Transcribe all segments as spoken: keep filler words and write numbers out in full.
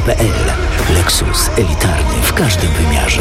kropka p l. Lexus elitarny w każdym wymiarze.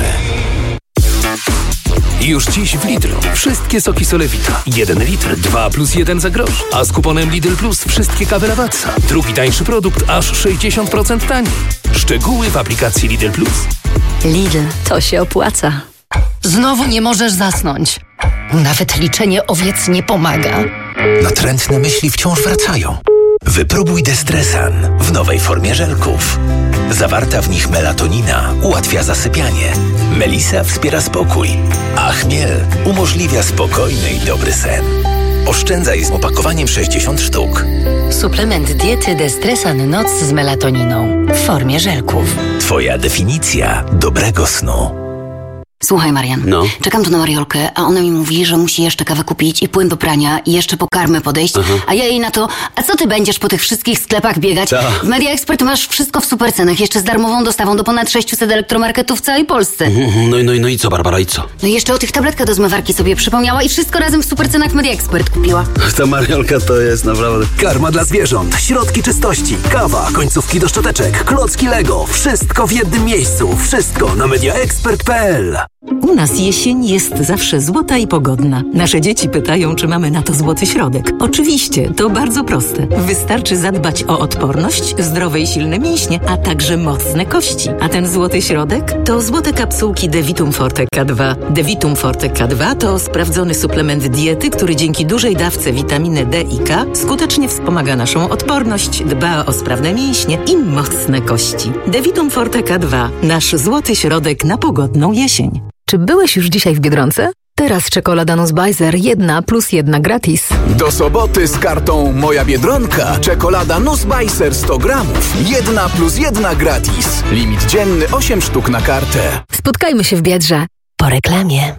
Już dziś w Lidlu wszystkie soki Solewita. Jeden litr, dwa plus jeden za grosz. A z kuponem Lidl Plus wszystkie kawy Lavazza. Drugi tańszy produkt aż sześćdziesiąt procent taniej. Szczegóły w aplikacji Lidl Plus. Lidl, to się opłaca. Znowu nie możesz zasnąć. Nawet liczenie owiec nie pomaga. Natrętne myśli wciąż wracają. Wypróbuj Destresan w nowej formie żelków. Zawarta w nich melatonina ułatwia zasypianie. Melisa wspiera spokój, a chmiel umożliwia spokojny i dobry sen. Oszczędzaj z opakowaniem sześćdziesiąt sztuk. Suplement diety Destresan Noc z melatoniną w formie żelków. Twoja definicja dobrego snu. Słuchaj, Marian, No. czekam tu na Mariolkę, a ona mi mówi, że musi jeszcze kawę kupić i płyn do prania i jeszcze po karmę podejść, Aha. a ja jej na to, a co ty będziesz po tych wszystkich sklepach biegać? Ta. W Media Expert masz wszystko w super cenach, jeszcze z darmową dostawą do ponad sześćset elektromarketów w całej Polsce. Mhm, No i, no, i, no i co, Barbara, i co? No i jeszcze o tych tabletkach do zmywarki sobie przypomniała i wszystko razem w super cenach w Media Expert kupiła. Ta Mariolka to jest naprawdę... Karma dla zwierząt, środki czystości, kawa, końcówki do szczoteczek, klocki Lego. Wszystko w jednym miejscu. Wszystko na media expert kropka p l. U nas jesień jest zawsze złota i pogodna. Nasze dzieci pytają, czy mamy na to złoty środek. Oczywiście, to bardzo proste. Wystarczy zadbać o odporność, zdrowe i silne mięśnie, a także mocne kości. A ten złoty środek to złote kapsułki Devitum Forte K dwa. Devitum Forte K dwa to sprawdzony suplement diety, który dzięki dużej dawce witaminy D i K skutecznie wspomaga naszą odporność, dba o sprawne mięśnie i mocne kości. Devitum Forte K dwa. Nasz złoty środek na pogodną jesień. Czy byłeś już dzisiaj w Biedronce? Teraz czekolada Nussbeiser jedna plus jedna gratis. Do soboty z kartą Moja Biedronka. Czekolada Nussbeiser sto gramów. Jedna plus jedna gratis. Limit dzienny osiem sztuk na kartę. Spotkajmy się w Biedrze. Po reklamie.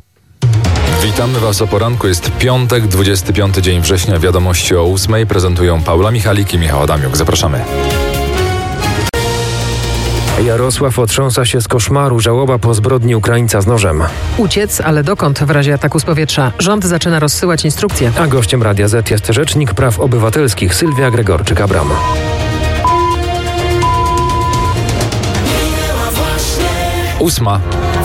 Witamy Was o poranku. Jest piątek, dwudziesty piąty dzień września. Wiadomości o ósmej prezentują Paula Michalik i Michał Adamiuk. Zapraszamy. Jarosław otrząsa się z koszmaru. Żałoba po zbrodni Ukraińca z nożem. Uciec, ale dokąd w razie ataku z powietrza? Rząd zaczyna rozsyłać instrukcje. A gościem Radia Z jest rzecznik praw obywatelskich Sylwia Gregorczyk-Abram. Ósma.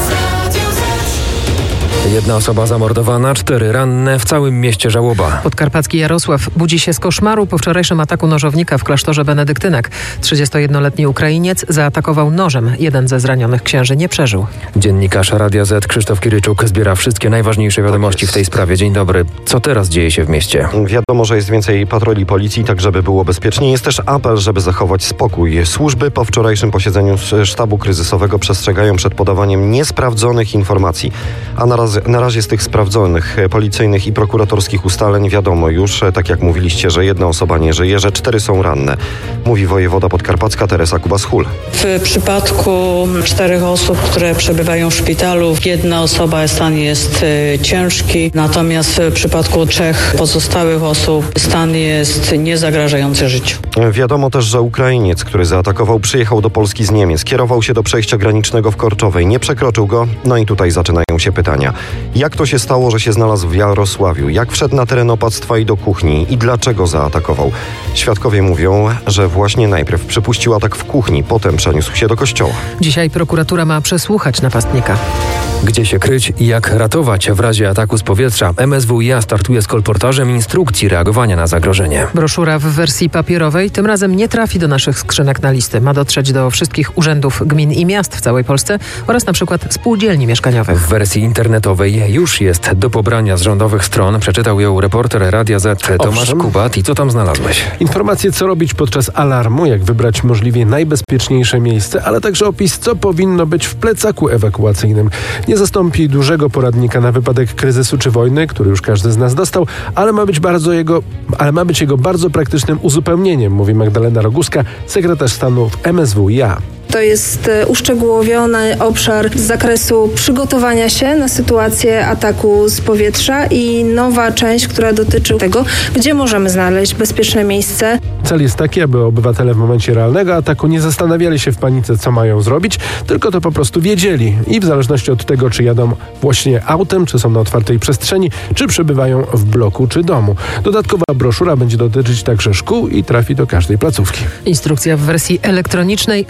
Jedna osoba zamordowana, cztery ranne, w całym mieście żałoba. Podkarpacki Jarosław budzi się z koszmaru po wczorajszym ataku nożownika w klasztorze benedyktynek. trzydziestojednoletni Ukrainiec zaatakował nożem. Jeden ze zranionych księży nie przeżył. Dziennikarz Radia Z Krzysztof Kiryczuk zbiera wszystkie najważniejsze wiadomości w tej sprawie. Dzień dobry. Co teraz dzieje się w mieście? Wiadomo, że jest więcej patroli policji, tak żeby było bezpiecznie. Jest też apel, żeby zachować spokój. Służby po wczorajszym posiedzeniu sztabu kryzysowego przestrzegają przed podawaniem niesprawdzonych informacji. A na razie Na razie z tych sprawdzonych policyjnych i prokuratorskich ustaleń wiadomo już, tak jak mówiliście, że jedna osoba nie żyje, że cztery są ranne. Mówi wojewoda podkarpacka Teresa Kubas-Hul. W przypadku czterech osób, które przebywają w szpitalu, jedna osoba stan jest y, ciężki, natomiast w przypadku trzech pozostałych osób stan jest niezagrażający życiu. Wiadomo też, że Ukrainiec, który zaatakował, przyjechał do Polski z Niemiec. Kierował się do przejścia granicznego w Korczowej. Nie przekroczył go. No i tutaj zaczynają się pytania. Jak to się stało, że się znalazł w Jarosławiu? Jak wszedł na teren opactwa i do kuchni? I dlaczego zaatakował? Świadkowie mówią, że właśnie najpierw przypuścił atak w kuchni, potem przeniósł się do kościoła. Dzisiaj prokuratura ma przesłuchać napastnika. Gdzie się kryć i jak ratować w razie ataku z powietrza? M S W i A startuje z kolportażem instrukcji reagowania na zagrożenie. Broszura w wersji papierowej tym razem nie trafi do naszych skrzynek na listy. Ma dotrzeć do wszystkich urzędów gmin i miast w całej Polsce oraz na przykład spółdzielni mieszkaniowych. W wersji internetowej już jest do pobrania z rządowych stron. Przeczytał ją reporter Radia Z Tomasz Owszem. Kubat. I co tam znalazłeś? Informacje, co robić podczas alarmu, jak wybrać możliwie najbezpieczniejsze miejsce, ale także opis, co powinno być w plecaku ewakuacyjnym. Nie zastąpi dużego poradnika na wypadek kryzysu czy wojny, który już każdy z nas dostał, ale ma być bardzo jego, ale ma być jego bardzo praktycznym uzupełnieniem, mówi Magdalena Roguska, sekretarz stanu w M S W i A. To jest uszczegółowiony obszar z zakresu przygotowania się na sytuację ataku z powietrza i nowa część, która dotyczy tego, gdzie możemy znaleźć bezpieczne miejsce. Cel jest taki, aby obywatele w momencie realnego ataku nie zastanawiali się w panice, co mają zrobić, tylko to po prostu wiedzieli i w zależności od tego, czy jadą właśnie autem, czy są na otwartej przestrzeni, czy przebywają w bloku, czy domu. Dodatkowa broszura będzie dotyczyć także szkół i trafi do każdej placówki. Instrukcja w wersji elektronicznej z czasem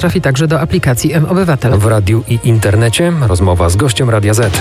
trafi także do aplikacji M-Obywatel. W radiu i internecie rozmowa z gościem Radia Z.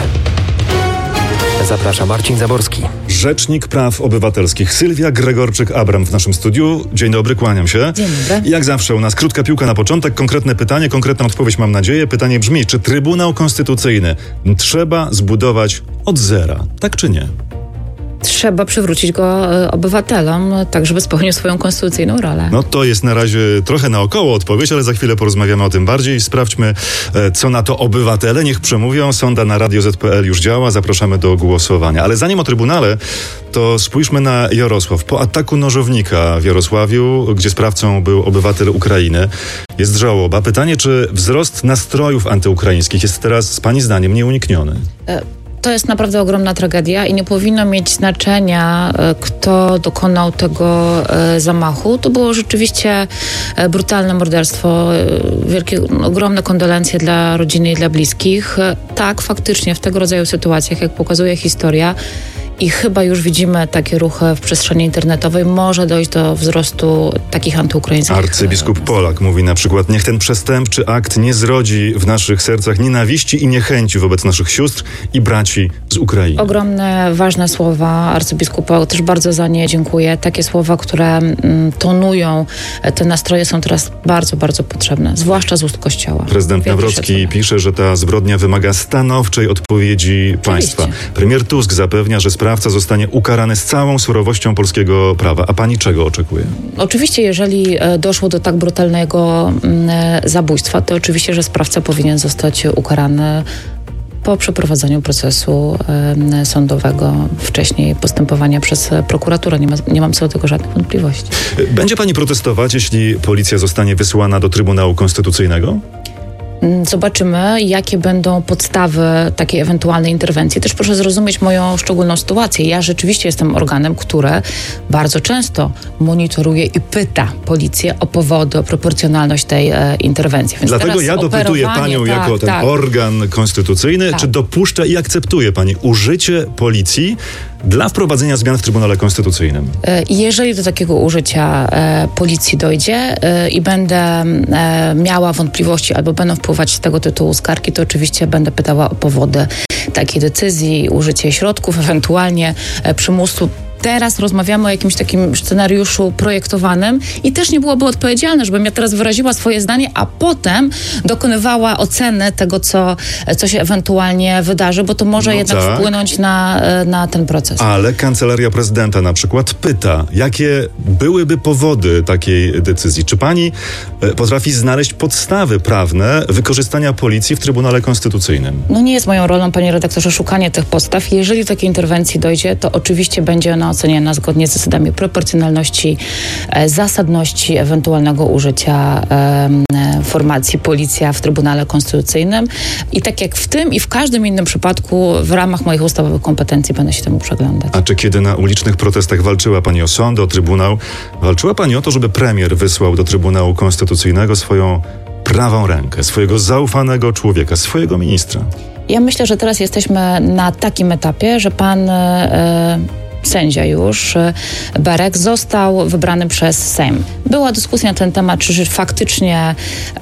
Zaprasza Marcin Zaborski. Rzecznik Praw Obywatelskich Sylwia Gregorczyk-Abram w naszym studiu. Dzień dobry, kłaniam się. Dzień dobry. Jak zawsze u nas krótka piłka na początek, konkretne pytanie, konkretna odpowiedź mam nadzieję. Pytanie brzmi, czy Trybunał Konstytucyjny trzeba zbudować od zera, tak czy nie? Trzeba przywrócić go obywatelom, tak żeby spełnił swoją konstytucyjną rolę. No to jest na razie trochę naokoło odpowiedź, ale za chwilę porozmawiamy o tym bardziej. Sprawdźmy, co na to obywatele. Niech przemówią. Sonda na radio zet pe el już działa. Zapraszamy do głosowania. Ale zanim o Trybunale, to spójrzmy na Jarosław. Po ataku nożownika w Jarosławiu, gdzie sprawcą był obywatel Ukrainy, jest żałoba. Pytanie, czy wzrost nastrojów antyukraińskich jest teraz, pani zdaniem, nieunikniony? E- To jest naprawdę ogromna tragedia i nie powinno mieć znaczenia, kto dokonał tego zamachu. To było rzeczywiście brutalne morderstwo, wielkie, ogromne kondolencje dla rodziny i dla bliskich. Tak, faktycznie w tego rodzaju sytuacjach, jak pokazuje historia, i chyba już widzimy takie ruchy w przestrzeni internetowej, może dojść do wzrostu takich antyukraińskich. Arcybiskup Polak mówi na przykład, niech ten przestępczy akt nie zrodzi w naszych sercach nienawiści i niechęci wobec naszych sióstr i braci z Ukrainy. Ogromne, ważne słowa arcybiskupa, też bardzo za nie dziękuję. Takie słowa, które mm, tonują te nastroje, są teraz bardzo, bardzo potrzebne, zwłaszcza z ust Kościoła. Prezydent Wielki Nawrocki szacunek. pisze, że ta zbrodnia wymaga stanowczej odpowiedzi Oczywiście. państwa. Premier Tusk zapewnia, że sprawca zostanie ukarany z całą surowością polskiego prawa. A pani czego oczekuje? Oczywiście, jeżeli doszło do tak brutalnego zabójstwa, to oczywiście, że sprawca powinien zostać ukarany po przeprowadzeniu procesu e, sądowego, wcześniej postępowania przez prokuraturę. Nie, ma, nie mam co do tego żadnych wątpliwości. Będzie pani protestować, jeśli policja zostanie wysłana do Trybunału Konstytucyjnego? Zobaczymy, jakie będą podstawy takiej ewentualnej interwencji. Też proszę zrozumieć moją szczególną sytuację. Ja rzeczywiście jestem organem, które bardzo często monitoruje i pyta policję o powody, o proporcjonalność tej e, interwencji. Więc Dlatego ja dopytuję panią tak, jako ten tak. organ konstytucyjny, Tak. czy dopuszcza i akceptuje pani użycie policji dla wprowadzenia zmian w Trybunale Konstytucyjnym? E, Jeżeli do takiego użycia e, policji dojdzie e, i będę e, miała wątpliwości albo będą wpływać z tego tytułu skargi, to oczywiście będę pytała o powody takiej decyzji, użycie środków, ewentualnie e, przymusu. Teraz rozmawiamy o jakimś takim scenariuszu projektowanym i też nie byłoby odpowiedzialne, żebym ja teraz wyraziła swoje zdanie, a potem dokonywała oceny tego, co, co się ewentualnie wydarzy, bo to może No jednak tak. wpłynąć na, na ten proces. Ale Kancelaria Prezydenta na przykład pyta, jakie byłyby powody takiej decyzji. Czy pani e, potrafi znaleźć podstawy prawne wykorzystania policji w Trybunale Konstytucyjnym? No nie jest moją rolą, panie redaktorze, szukanie tych podstaw. Jeżeli do takiej interwencji dojdzie, to oczywiście będzie ona oceniana zgodnie z zasadami proporcjonalności, e, zasadności ewentualnego użycia e, formacji policja w Trybunale Konstytucyjnym. I tak jak w tym i w każdym innym przypadku w ramach moich ustawowych kompetencji będę się temu przeglądać. A czy kiedy na ulicznych protestach walczyła pani o sąd, o Trybunał, walczyła pani o to, żeby premier wysłał do Trybunału Konstytucyjnego swoją prawą rękę, swojego zaufanego człowieka, swojego ministra? Ja myślę, że teraz jesteśmy na takim etapie, że pan e, sędzia już, Berek, został wybrany przez Sejm. Była dyskusja na ten temat, czy faktycznie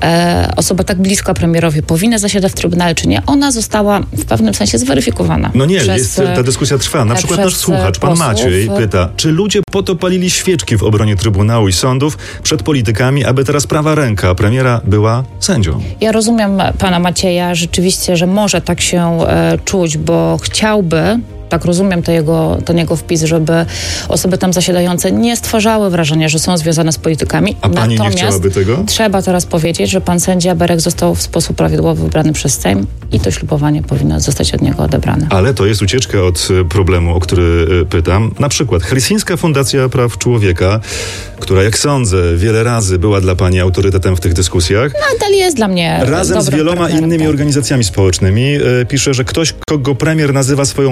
e, osoba tak bliska premierowi powinna zasiadać w Trybunale, czy nie. Ona została w pewnym sensie zweryfikowana. No nie, przez, jest, ta dyskusja trwa. Na przykład nasz słuchacz, pan posłów. Maciej, pyta, czy ludzie po to palili świeczki w obronie Trybunału i sądów przed politykami, aby teraz prawa ręka premiera była sędzią? Ja rozumiem pana Macieja rzeczywiście, że może tak się e, czuć, bo chciałby, tak rozumiem to jego, ten jego wpis, żeby osoby tam zasiadające nie stwarzały wrażenia, że są związane z politykami. A pani Natomiast nie chciałaby tego? Trzeba teraz powiedzieć, że pan sędzia Berek został w sposób prawidłowy wybrany przez Sejm i to ślubowanie powinno zostać od niego odebrane. Ale to jest ucieczka od problemu, o który pytam. Na przykład Helsińska Fundacja Praw Człowieka, która, jak sądzę, wiele razy była dla pani autorytetem w tych dyskusjach. Nadal jest dla mnie Razem z dobrym wieloma partnerem, innymi tak. organizacjami społecznymi y, pisze, że ktoś, kogo premier nazywa swoją prawą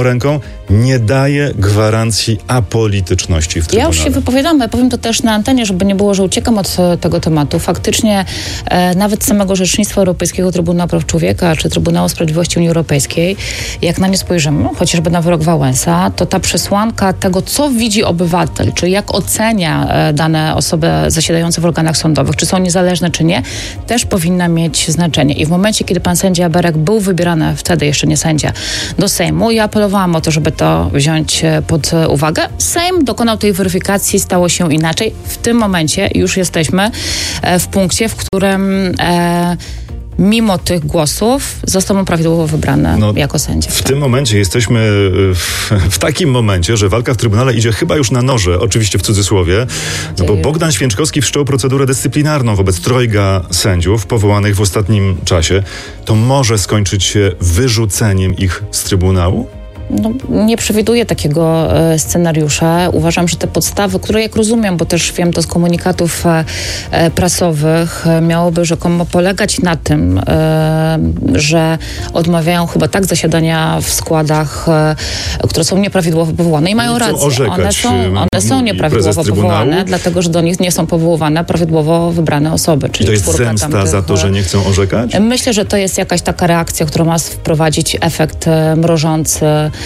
ręką, nie daje gwarancji apolityczności w Trybunale. Ja już się wypowiadam, ja powiem to też na antenie, żeby nie było, że uciekam od tego tematu. Faktycznie e, nawet samego Rzecznictwa Europejskiego, Trybunału Praw Człowieka czy Trybunału Sprawiedliwości Unii Europejskiej, jak na nie spojrzymy, chociażby na wyrok Wałęsa, to ta przesłanka tego, co widzi obywatel, czy jak ocenia e, dane osoby zasiadające w organach sądowych, czy są niezależne, czy nie, też powinna mieć znaczenie. I w momencie, kiedy pan sędzia Berek był wybierany, wtedy jeszcze nie sędzia, do Sejmu, ja apelowałam o to, żeby to wziąć pod uwagę. Sejm dokonał tej weryfikacji, stało się inaczej. W tym momencie już jesteśmy w punkcie, w którym e, mimo tych głosów został prawidłowo wybrany no, jako sędzia. W tym momencie jesteśmy w, w takim momencie, że walka w Trybunale idzie chyba już na noże, oczywiście w cudzysłowie, no bo Bogdan Święczkowski wszczął procedurę dyscyplinarną wobec trojga sędziów powołanych w ostatnim czasie. To może skończyć się wyrzuceniem ich z Trybunału? No, nie przewiduję takiego e, scenariusza. Uważam, że te podstawy, które jak rozumiem, bo też wiem to z komunikatów e, e, prasowych, e, miałoby rzekomo polegać na tym, e, że odmawiają chyba tak zasiadania w składach, e, które są nieprawidłowo powołane i mają rację. One są, one są nieprawidłowo powołane, dlatego że do nich nie są powoływane prawidłowo wybrane osoby. Czyli I to jest zemsta tamtych, za to, że nie chcą orzekać? Myślę, że to jest jakaś taka reakcja, która ma wprowadzić efekt e, mrożący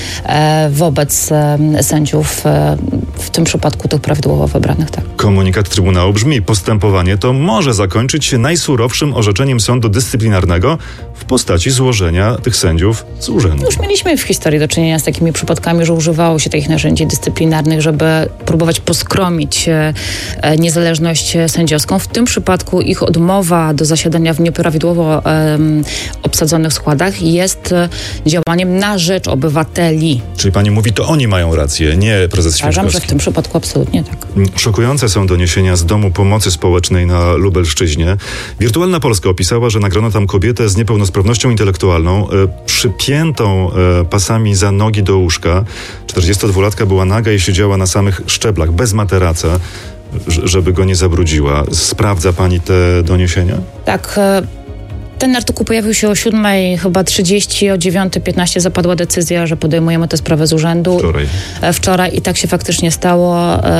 wobec sędziów, w tym przypadku tych prawidłowo wybranych. Tak. Komunikat Trybunału brzmi: postępowanie to może zakończyć się najsurowszym orzeczeniem sądu dyscyplinarnego w postaci złożenia tych sędziów z urzędu. Już mieliśmy w historii do czynienia z takimi przypadkami, że używało się takich narzędzi dyscyplinarnych, żeby próbować poskromić niezależność sędziowską. W tym przypadku ich odmowa do zasiadania w nieprawidłowo um, obsadzonych składach jest działaniem na rzecz obywateli. Czyli pani mówi, to oni mają rację, nie prezes Święczkowski. Uważam, że w tym przypadku absolutnie tak. Szokujące są doniesienia z Domu Pomocy Społecznej na Lubelszczyźnie. Wirtualna Polska opisała, że nagrano tam kobietę z niepełnosprawnością intelektualną, e, przypiętą e, pasami za nogi do łóżka. czterdziestodwulatka była naga i siedziała na samych szczeblach, bez materaca, żeby go nie zabrudziła. Sprawdza pani te doniesienia? Tak. E- Ten artykuł pojawił się o siódmej chyba trzydzieści, o dziewiątej piętnaście zapadła decyzja, że podejmujemy tę sprawę z urzędu. Wczoraj. Wczoraj i tak się faktycznie stało.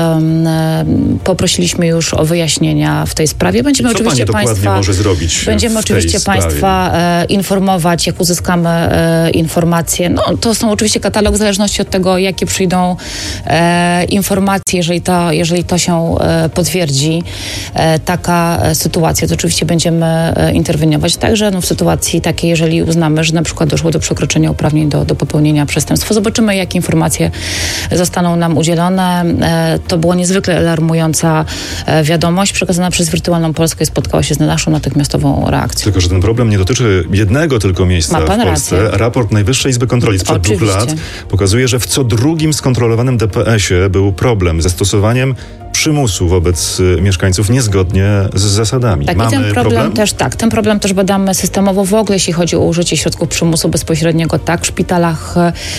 Um, poprosiliśmy już o wyjaśnienia w tej sprawie. Będziemy co oczywiście pani państwa może zrobić Będziemy oczywiście państwa e, informować, jak uzyskamy e, informacje. No, to są oczywiście katalog w zależności od tego, jakie przyjdą e, informacje, jeżeli to, jeżeli to się e, potwierdzi. E, taka e, sytuacja, to oczywiście będziemy e, interweniować. Tak? Także no, w sytuacji takiej, jeżeli uznamy, że na przykład doszło do przekroczenia uprawnień do, do popełnienia przestępstwa. Zobaczymy, jakie informacje zostaną nam udzielone. E, to była niezwykle alarmująca e, wiadomość przekazana przez Wirtualną Polskę i spotkała się z naszą natychmiastową reakcją. Tylko że ten problem nie dotyczy jednego tylko miejsca w Polsce. Rację. Raport Najwyższej Izby Kontroli sprzed Oczywiście. dwóch lat pokazuje, że w co drugim skontrolowanym D P S-ie był problem ze stosowaniem przymusu wobec y, mieszkańców niezgodnie z zasadami. Tak, Mamy i ten problem, problem też tak. Ten problem też badamy systemowo w ogóle, jeśli chodzi o użycie środków przymusu bezpośredniego, tak, w szpitalach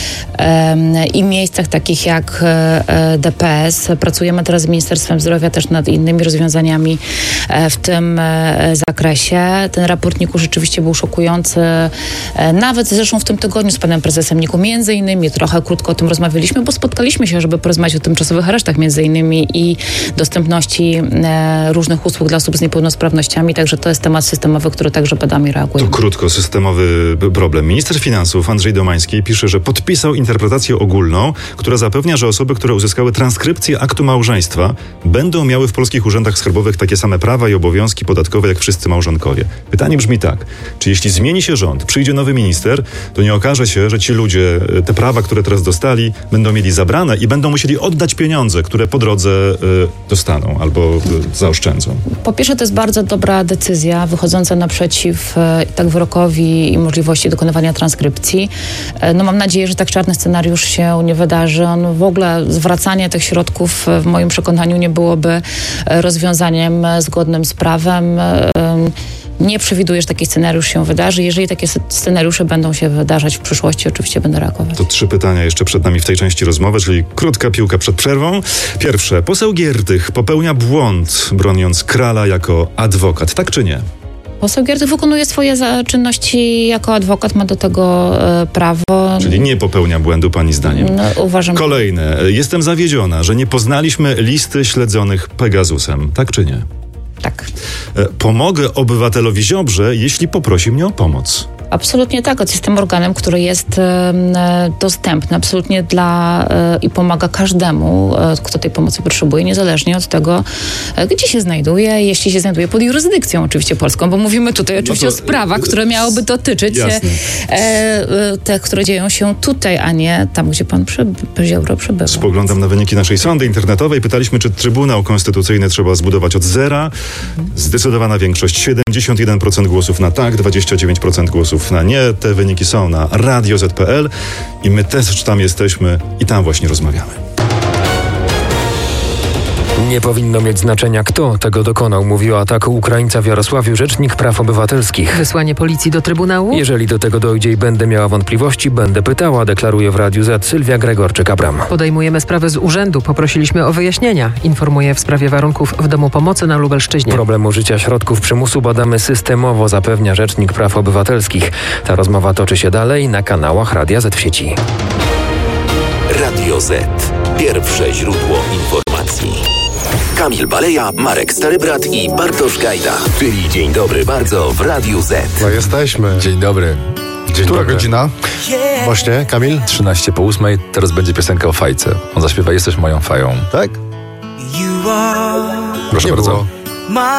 e, i miejscach takich jak e, D P S. Pracujemy teraz z Ministerstwem Zdrowia też nad innymi rozwiązaniami e, w tym e, zakresie. Ten raport N I K-u rzeczywiście był szokujący. E, nawet zresztą w tym tygodniu z panem prezesem N I K-u między innymi trochę krótko o tym rozmawialiśmy, bo spotkaliśmy się, żeby porozmawiać o tymczasowych aresztach między innymi i dostępności e, różnych usług dla osób z niepełnosprawnościami, także to jest temat systemowy, który także badamy i reagujemy. To krótko, systemowy problem. Minister finansów Andrzej Domański pisze, że podpisał interpretację ogólną, która zapewnia, że osoby, które uzyskały transkrypcję aktu małżeństwa, będą miały w polskich urzędach skarbowych takie same prawa i obowiązki podatkowe jak wszyscy małżonkowie. Pytanie brzmi tak, czy jeśli zmieni się rząd, przyjdzie nowy minister, to nie okaże się, że ci ludzie te prawa, które teraz dostali, będą mieli zabrane i będą musieli oddać pieniądze, które po drodze y, dostaną albo y, zaoszczędzą? Po pierwsze, to jest bardzo dobra decyzja, wychodząca naprzeciw y, tak wyrokowi i możliwości dokonywania transkrypcji. Y, no mam nadzieję, że tak czarny scenariusz się nie wydarzy. On w ogóle zwracanie tych środków w moim przekonaniu nie byłoby rozwiązaniem zgodnym z prawem. Y, Nie przewiduję, że taki scenariusz się wydarzy. Jeżeli takie scenariusze będą się wydarzać w przyszłości, oczywiście będę reagować. To trzy pytania jeszcze przed nami w tej części rozmowy, czyli krótka piłka przed przerwą. Pierwsze. Poseł Giertych popełnia błąd, broniąc Krala jako adwokat. Tak czy nie? Poseł Giertych wykonuje swoje za- czynności jako adwokat, ma do tego e, prawo. Czyli nie popełnia błędu pani zdaniem. No, uważam. Kolejne. Jestem zawiedziona, że nie poznaliśmy listy śledzonych Pegasusem. Tak czy nie? Tak. E, Pomogę obywatelowi Ziobrze, jeśli poprosi mnie o pomoc. Absolutnie tak. Jestem organem, który jest e, dostępny absolutnie dla e, i pomaga każdemu, e, kto tej pomocy potrzebuje, niezależnie od tego, e, gdzie się znajduje, jeśli się znajduje pod jurysdykcją oczywiście polską, bo mówimy tutaj oczywiście no to, o sprawach, które miałoby dotyczyć e, e, te, które dzieją się tutaj, a nie tam, gdzie pan przeby- Ziobro przebywa. Spoglądam na wyniki naszej sondy internetowej. Pytaliśmy, czy Trybunał Konstytucyjny trzeba zbudować od zera. Zdecydowana większość, siedemdziesiąt jeden procent głosów na tak, dwadzieścia dziewięć procent głosów na nie. Te wyniki są na radio zet pe el i my też tam jesteśmy i tam właśnie rozmawiamy. Nie powinno mieć znaczenia, kto tego dokonał, mówił o ataku Ukraińca w Jarosławiu rzecznik praw obywatelskich. Wysłanie policji do Trybunału? Jeżeli do tego dojdzie i będę miała wątpliwości, będę pytała, deklaruje w Radiu Z Sylwia Gregorczyk-Abram. Podejmujemy sprawę z urzędu. Poprosiliśmy o wyjaśnienia. Informuje w sprawie warunków w Domu Pomocy na Lubelszczyźnie. Problem użycia środków przymusu badamy systemowo, zapewnia rzecznik praw obywatelskich. Ta rozmowa toczy się dalej na kanałach Radia Z w sieci. Radio Z. Pierwsze źródło informacji. Kamil Baleja, Marek Starybrat i Bartosz Gajda. Czyli Dzień Dobry Bardzo w Radiu Z. No jesteśmy. Dzień dobry. Dzień Która dobry. godzina? Właśnie, Kamil? trzynaście po ósmej, teraz będzie piosenka o fajce. On zaśpiewa Jesteś moją fają. Tak? Proszę Nie bardzo. było.